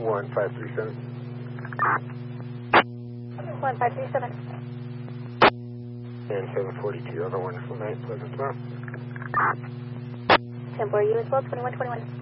1537. 1537. And 742. Have a wonderful night. Pleasant tomorrow. 10-4, you as well, 2121.